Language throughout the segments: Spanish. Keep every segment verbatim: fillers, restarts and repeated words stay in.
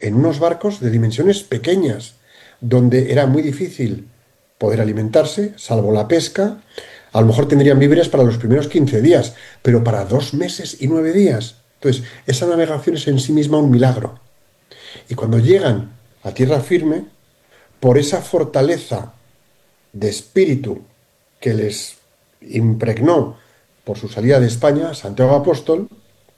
en unos barcos de dimensiones pequeñas, donde era muy difícil poder alimentarse, salvo la pesca. A lo mejor tendrían víveres para los primeros quince días, pero para dos meses y nueve días. Entonces, esa navegación es en sí misma un milagro. Y cuando llegan a tierra firme, por esa fortaleza de espíritu que les impregnó por su salida de España, Santiago Apóstol,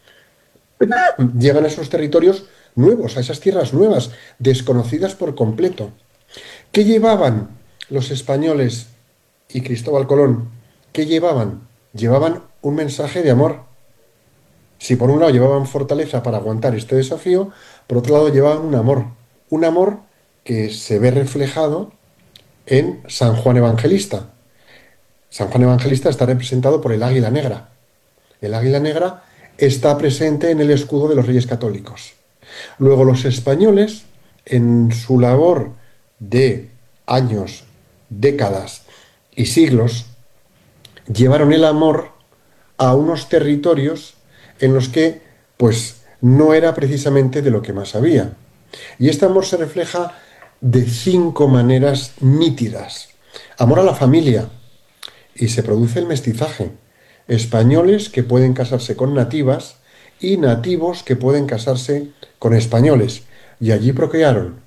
llegan a esos territorios nuevos, a esas tierras nuevas, desconocidas por completo. ¿Qué llevaban los españoles y Cristóbal Colón? ¿Qué llevaban? Llevaban un mensaje de amor. Si por un lado llevaban fortaleza para aguantar este desafío, por otro lado llevaban un amor. Un amor que se ve reflejado en San Juan Evangelista. San Juan Evangelista está representado por el águila negra. El águila negra está presente en el escudo de los Reyes Católicos. Luego los españoles, en su labor de años, décadas y siglos, llevaron el amor a unos territorios en los que, pues, no era precisamente de lo que más había. Y este amor se refleja de cinco maneras nítidas. Amor a la familia, y se produce el mestizaje. Españoles que pueden casarse con nativas y nativos que pueden casarse con españoles. Y allí procrearon.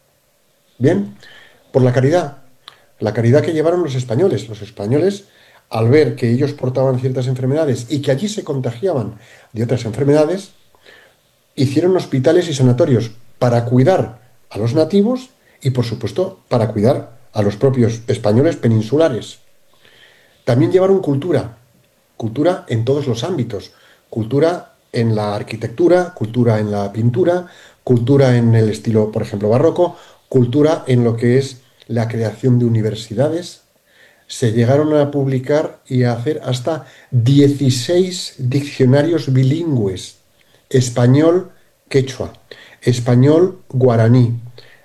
Bien, por la caridad. La caridad que llevaron los españoles. Los españoles, al ver que ellos portaban ciertas enfermedades y que allí se contagiaban de otras enfermedades, hicieron hospitales y sanatorios para cuidar a los nativos y, por supuesto, para cuidar a los propios españoles peninsulares. También llevaron cultura, cultura en todos los ámbitos, cultura en la arquitectura, cultura en la pintura, cultura en el estilo, por ejemplo, barroco, cultura en lo que es la creación de universidades. Se llegaron a publicar y a hacer hasta dieciséis diccionarios bilingües, español-quechua, español-guaraní,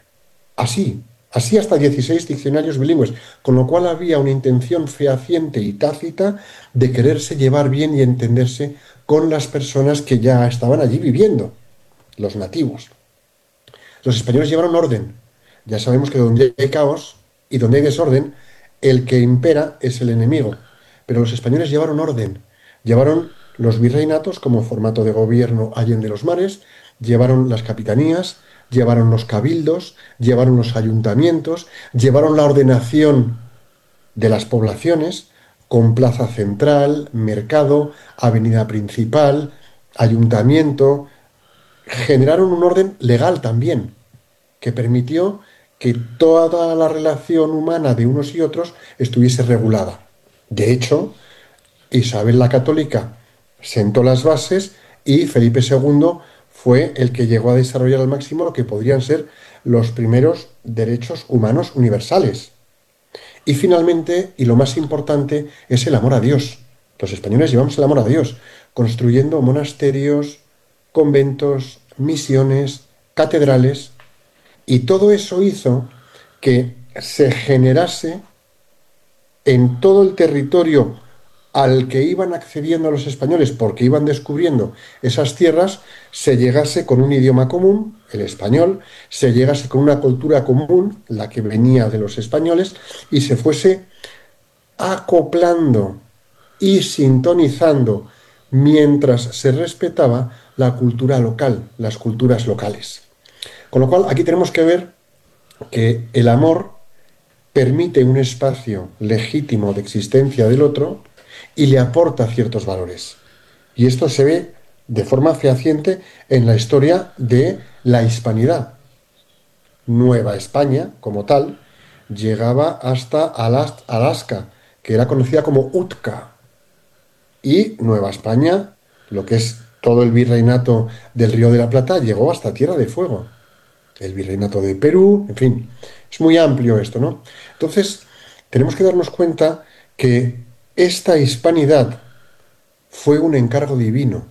así. Así hasta dieciséis diccionarios bilingües, con lo cual había una intención fehaciente y tácita de quererse llevar bien y entenderse con las personas que ya estaban allí viviendo, los nativos. Los españoles llevaron orden. Ya sabemos que donde hay caos y donde hay desorden, el que impera es el enemigo. Pero los españoles llevaron orden. Llevaron los virreinatos como formato de gobierno allende los mares, llevaron las capitanías, llevaron los cabildos, llevaron los ayuntamientos, llevaron la ordenación de las poblaciones con plaza central, mercado, avenida principal, ayuntamiento. Generaron un orden legal también, que permitió que toda la relación humana de unos y otros estuviese regulada. De hecho, Isabel la Católica sentó las bases y Felipe segundo fue el que llegó a desarrollar al máximo lo que podrían ser los primeros derechos humanos universales. Y finalmente, y lo más importante, es el amor a Dios. Los españoles llevamos el amor a Dios, construyendo monasterios, conventos, misiones, catedrales, y todo eso hizo que se generase en todo el territorio al que iban accediendo los españoles porque iban descubriendo esas tierras, se llegase con un idioma común, el español, se llegase con una cultura común, la que venía de los españoles, y se fuese acoplando y sintonizando mientras se respetaba la cultura local, las culturas locales. Con lo cual, aquí tenemos que ver que el amor permite un espacio legítimo de existencia del otro y le aporta ciertos valores. Y esto se ve de forma fehaciente en la historia de la hispanidad. Nueva España, como tal, llegaba hasta Alaska, que era conocida como Utka. Y Nueva España, lo que es todo el virreinato del Río de la Plata, llegó hasta Tierra de Fuego. El virreinato de Perú, en fin, es muy amplio esto, ¿no? Entonces, tenemos que darnos cuenta que esta hispanidad fue un encargo divino,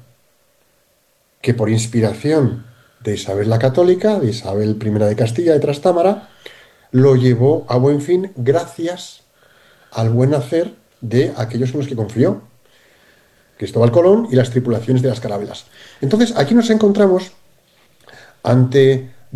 que por inspiración de Isabel la Católica, de Isabel primera de Castilla, de Trastámara, lo llevó a buen fin gracias al buen hacer de aquellos en los que confió, Cristóbal Colón y las tripulaciones de las carabelas. Entonces, aquí nos encontramos ante